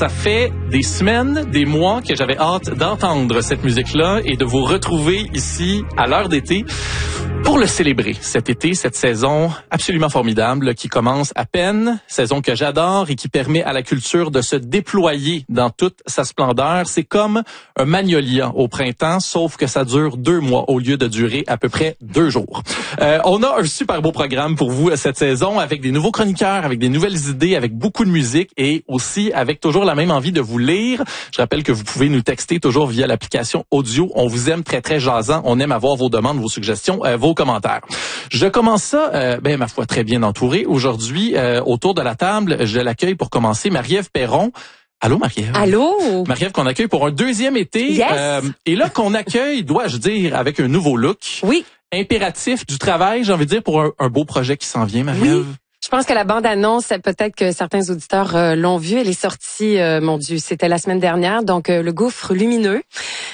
Ça fait des semaines, des mois que j'avais hâte d'entendre cette musique-là et de vous retrouver ici à l'heure d'été pour le célébrer cet été, cette saison absolument formidable qui commence à peine, saison que j'adore et qui permet à la culture de se déployer dans toute sa splendeur. C'est comme un magnolia au printemps, sauf que ça dure 2 mois au lieu de durer à peu près 2 jours. On a un super beau programme pour vous cette saison avec des nouveaux chroniqueurs, avec des nouvelles idées, avec beaucoup de musique et aussi avec toujours la même envie de vous lire. Je rappelle que vous pouvez nous texter toujours via l'application audio. On vous aime très, très jasant. On aime avoir vos demandes, vos suggestions, vos commentaires. Je commence ça, ma foi, très bien entouré. Aujourd'hui, autour de la table, je l'accueille pour commencer Marie-Ève Perron. Allô, Marie-Ève. Allô. Marie-Ève qu'on accueille pour un 2e été. Yes. Et là, qu'on accueille, dois-je dire, avec un nouveau look. Oui. Impératif du travail, j'ai envie de dire, pour un beau projet qui s'en vient, Marie-Ève. Oui. Je pense que la bande-annonce, peut-être que certains auditeurs l'ont vue. Elle est sortie, mon Dieu, c'était la semaine dernière. Donc, Le Gouffre lumineux,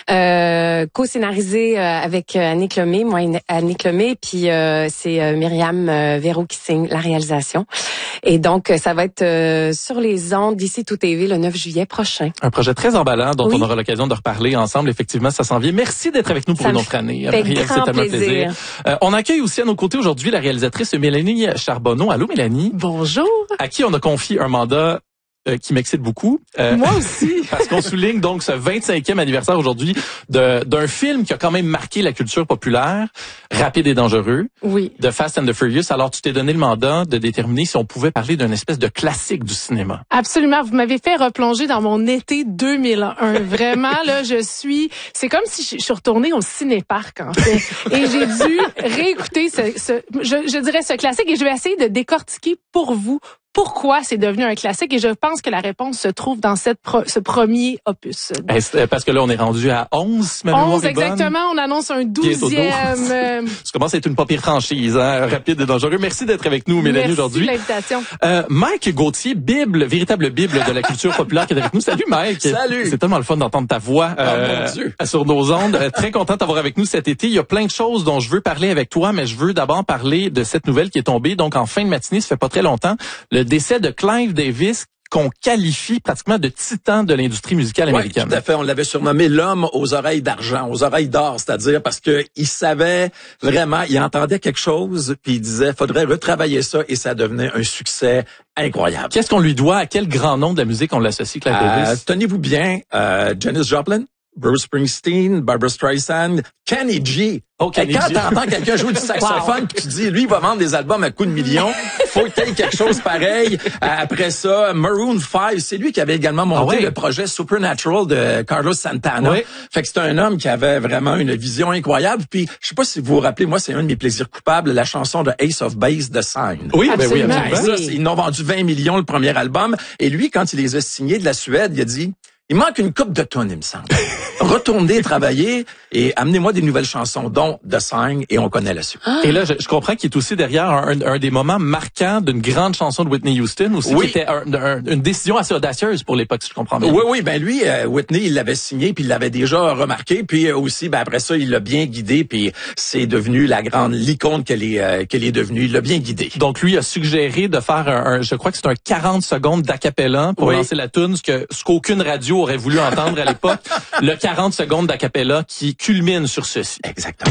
co-scénarisé avec Annick Lemay, moi Annick Lemay, puis c'est Myriam Véro qui signe la réalisation. Et donc, ça va être sur les ondes d'ici Tout TV le 9 juillet prochain. Un projet très emballant dont oui. on aura l'occasion de reparler ensemble. Effectivement, ça s'en vient. Merci d'être avec nous pour une autre année. Marie-Ève, c'est un plaisir. On accueille aussi à nos côtés aujourd'hui la réalisatrice Mélanie Charbonneau. Allô, Mélanie. Bonjour. À qui on a confié un mandat qui m'excite beaucoup. Moi aussi. Parce qu'on souligne donc ce 25e anniversaire aujourd'hui d'un film qui a quand même marqué la culture populaire, Rapide et dangereux, oui. de Fast and the Furious. Alors, tu t'es donné le mandat de déterminer si on pouvait parler d'une espèce de classique du cinéma. Absolument. Vous m'avez fait replonger dans mon été 2001. Vraiment, là, c'est comme si je suis retournée au ciné-parc, en fait. Et j'ai dû réécouter je dirais ce classique et je vais essayer de décortiquer pour vous pourquoi c'est devenu un classique et je pense que la réponse se trouve dans ce premier opus. Parce que là, on est rendu à 11, ma 11, exactement. On annonce un 12e. Ça commence à être une pas pire franchise, hein? Rapide et dangereux. Merci d'être avec nous, Mélanie, aujourd'hui. Merci de l'invitation. Mike Gauthier, véritable bible de la culture populaire qui est avec nous. Salut, Mike. Salut. C'est tellement le fun d'entendre ta voix mon Dieu. Sur nos ondes. Très content de t'avoir avec nous cet été. Il y a plein de choses dont je veux parler avec toi, mais je veux d'abord parler de cette nouvelle qui est tombée. Donc, en fin de matinée, ça fait pas très longtemps, le décès de Clive Davis, qu'on qualifie pratiquement de titan de l'industrie musicale américaine. Oui, tout à fait. On l'avait surnommé l'homme aux oreilles d'argent, aux oreilles d'or, c'est-à-dire parce que il savait vraiment, il entendait quelque chose, puis il disait, faudrait retravailler ça, et ça devenait un succès incroyable. Qu'est-ce qu'on lui doit? À quel grand nom de la musique on l'associe, Clive Davis? Tenez-vous bien, Janis Joplin, Bruce Springsteen, Barbra Streisand, Kenny G. Oh, Et quand t'entends quelqu'un jouer du saxophone, puis tu dis, lui, il va vendre des albums à coups de millions, faut que t'aies quelque chose pareil. Après ça, Maroon 5, c'est lui qui avait également monté le projet Supernatural de Carlos Santana. Oui. Fait que c'est un homme qui avait vraiment une vision incroyable. Puis, je sais pas si vous vous rappelez, moi, c'est un de mes plaisirs coupables, la chanson de Ace of Base de Sign. Oui, absolument. ben oui, absolument. Ça, ils n'ont vendu 20 millions le premier album. Et lui, quand il les a signés de la Suède, il a dit, il manque une coupe de tonnes, il me semble. Retournez travailler et amenez-moi des nouvelles chansons, dont The Sign, et on connaît la suite. Et là, je comprends qu'il est aussi derrière un des moments marquants d'une grande chanson de Whitney Houston aussi, qui était une décision assez audacieuse pour l'époque, si je comprends bien. Oui, ben lui, Whitney, il l'avait signé, puis il l'avait déjà remarqué, puis aussi, ben après ça, il l'a bien guidé, puis c'est devenu l'icône qu'elle est devenue. Il l'a bien guidé. Donc lui a suggéré de faire je crois que c'est un 40 secondes d'acapella pour lancer la tune, ce qu'aucune radio aurait voulu entendre à l'époque. Le 40 secondes d'acapella qui culmine sur ceci. Exactement.